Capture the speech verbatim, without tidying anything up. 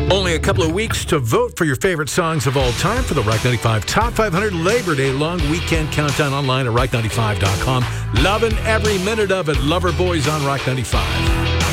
Only a couple of weeks to vote for your favorite songs of all time for the Rock ninety-five Top five hundred Labor Day long weekend countdown online at rock ninety-five dot com. Loving every minute of it. Lover Boys on Rock ninety-five.